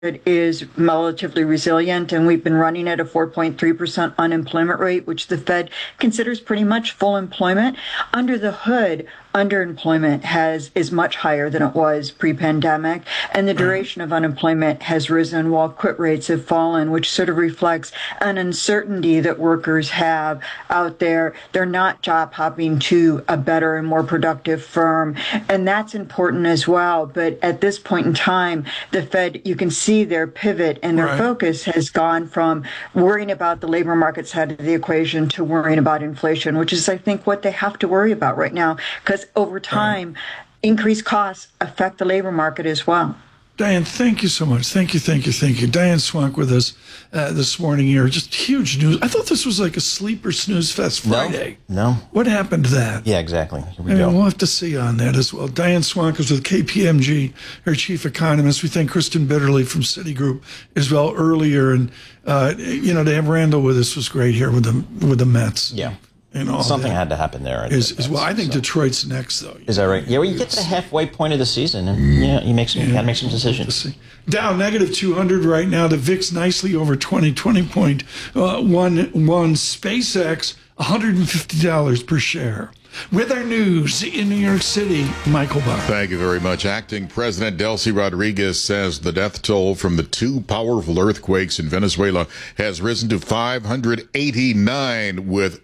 is relatively resilient, and we've been running at a 4.3% unemployment rate, which the Fed considers pretty much full employment. Under the hood, underemployment is much higher than it was pre-pandemic, and the duration of unemployment has risen while quit rates have fallen, which sort of reflects an uncertainty that workers have out there. They're not job hopping to a better and more productive firm, and that's important as well. But at this point in time, the Fed, you can see their pivot and their focus has gone from worrying about the labor market side of the equation to worrying about inflation, which is, I think, what they have to worry about right now, because over time, increased costs affect the labor market as well. Diane, thank you so much. Thank you. Diane Swonk with us this morning here. Just huge news. I thought this was like a sleeper snooze fest Friday. No. What happened to that? Yeah, exactly. Here we go. We'll have to see on that as well. Diane Swonk is with KPMG, her chief economist. We thank Kristen Bitterly from Citigroup as well earlier. And, to have Randall with us was great here with the Mets. Yeah. Something had to happen there. I think Detroit's next, though. Is that right? Yeah, well, you get to the halfway point of the season, and you gotta make some decisions. Dow negative 200 right now. The VIX nicely over 20.11. SpaceX $150 per share. With our news in New York City, Michael Barr. Thank you very much. Acting President Delcy Rodriguez says the death toll from the two powerful earthquakes in Venezuela has risen to 589, with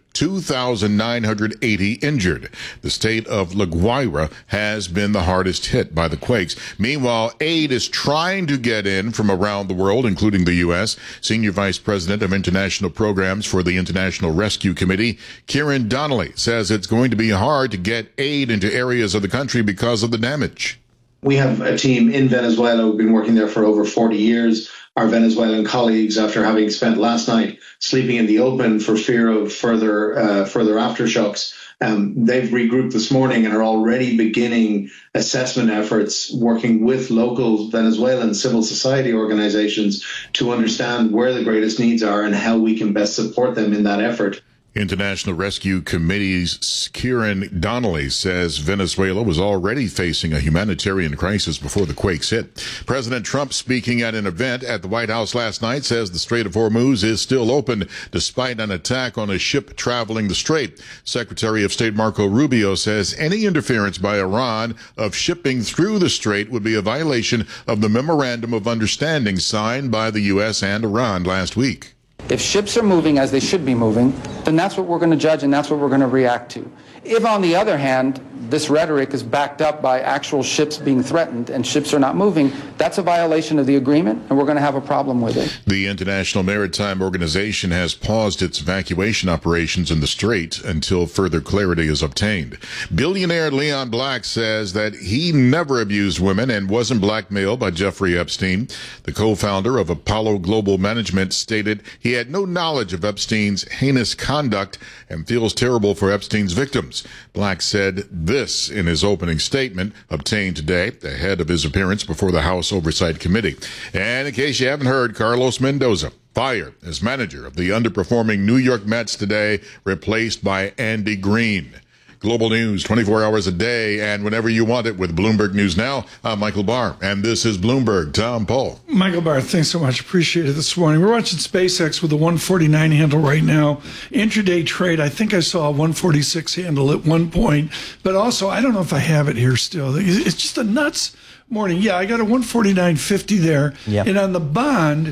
2,980 injured. The state of La Guaira has been the hardest hit by the quakes. Meanwhile, aid is trying to get in from around the world, including the U.S. Senior Vice President of International Programs for the International Rescue Committee, Kieran Donnelly, says it's going to be hard to get aid into areas of the country because of the damage. We have a team in Venezuela who've been working there for over 40 years. Our Venezuelan colleagues, after having spent last night sleeping in the open for fear of further aftershocks, they've regrouped this morning and are already beginning assessment efforts, working with local Venezuelan civil society organizations to understand where the greatest needs are and how we can best support them in that effort. International Rescue Committee's Kieran Donnelly says Venezuela was already facing a humanitarian crisis before the quakes hit. President Trump, speaking at an event at the White House last night, says the Strait of Hormuz is still open despite an attack on a ship traveling the strait. Secretary of State Marco Rubio says any interference by Iran of shipping through the strait would be a violation of the Memorandum of Understanding signed by the U.S. and Iran last week. If ships are moving as they should be moving, then that's what we're going to judge and that's what we're going to react to. If, on the other hand, this rhetoric is backed up by actual ships being threatened and ships are not moving, that's a violation of the agreement, and we're going to have a problem with it. The International Maritime Organization has paused its evacuation operations in the Strait until further clarity is obtained. Billionaire Leon Black says that he never abused women and wasn't blackmailed by Jeffrey Epstein. The co-founder of Apollo Global Management stated he had no knowledge of Epstein's heinous conduct and feels terrible for Epstein's victims. Black said this in his opening statement obtained today ahead of his appearance before the House Oversight Committee. And in case you haven't heard, Carlos Mendoza fired as manager of the underperforming New York Mets today, replaced by Andy Green. Global news 24 hours a day and whenever you want it with Bloomberg News Now. I'm Michael Barr, and this is Bloomberg. Tom Paul. Michael Barr, thanks so much. Appreciate it this morning. We're watching SpaceX with a 149 handle right now. Intraday trade, I think I saw a 146 handle at one point, but also, I don't know if I have it here still. It's just a nuts morning. Yeah, I got a 149.50 there. Yep. And on the bond,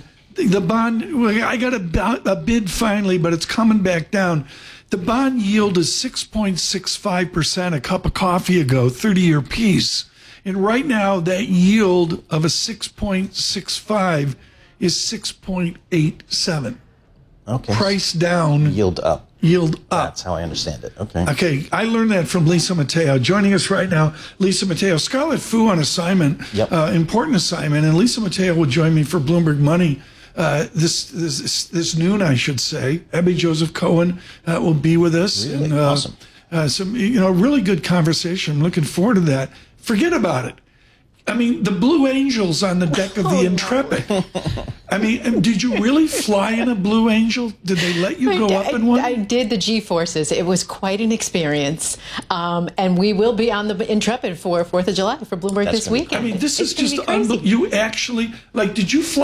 I got a bid finally, but it's coming back down. The bond yield is 6.65% a cup of coffee ago, 30-year piece. And right now, that yield of a 6.65 is 6.87. Okay. Price down. Yield up. Yield up. That's how I understand it. Okay. Okay. I learned that from Lisa Mateo. Joining us right now, Lisa Mateo. Scarlett Fu on assignment. Yep. Important assignment. And Lisa Mateo will join me for Bloomberg Money this noon, I should say. Abby Joseph Cohen will be with us. Really? And, awesome. Some really good conversation. I'm looking forward to that. Forget about it. I mean, the Blue Angels on the deck of the Intrepid. I mean, did you really fly in a Blue Angel? Did they let you go up in one? I did the G-forces. It was quite an experience. And we will be on the Intrepid for 4th of July for Bloomberg this weekend. I mean, this is It's gonna just be crazy. unbelievable. You actually, like, did you fly?